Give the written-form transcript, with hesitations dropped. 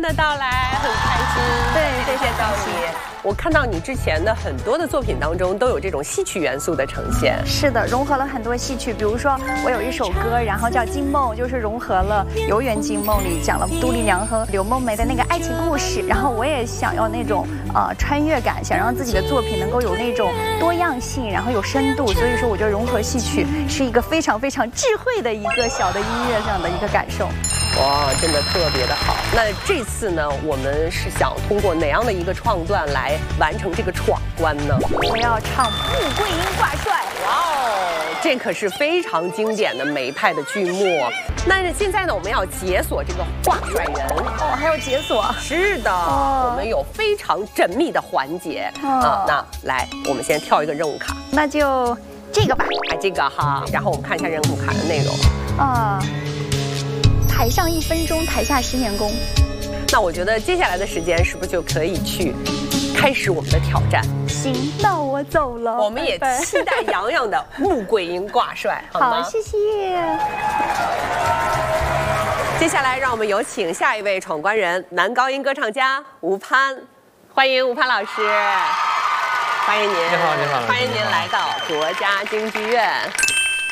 的到来，很开心。 对， 谢谢到你。我看到你之前的很多的作品当中都有这种戏曲元素的呈现。 是的，融合了很多戏曲，比如说我有一首歌，然后叫《惊梦》，就是融合了《游园惊梦》里讲了杜丽娘和柳梦梅的那个爱情故事，然后我也想要那种穿越感，想让自己的作品能够有那种多样性，然后有深度，所以说我觉得融合戏曲是一个非常非常智慧的一个小的音乐上的一个感受。 哇，真的特别的好。那这次呢，我们是想通过哪样的一个创段来完成这个闯关呢？ 我要唱《穆桂英挂帅》。 哇哦，这可是非常经典的梅派的剧目。那现在呢，我们要解锁这个挂帅人。 哦，还有解锁。 是的，我们有非常缜密的环节啊。那来，我们先跳一个任务卡。 那就这个吧。 哎，这个哈，然后我们看一下任务卡的内容。 台上1分钟，台下10年功。 那我觉得接下来的时间是不是就可以去开始我们的挑战？ 行，那我走了。 我们也期待洋洋的穆桂英挂帅，好吗？ 好，谢谢。 接下来让我们有请下一位闯关人，男高音歌唱家吴潘，欢迎吴潘老师，欢迎您。 你好，你好， 欢迎您来到国家京剧院。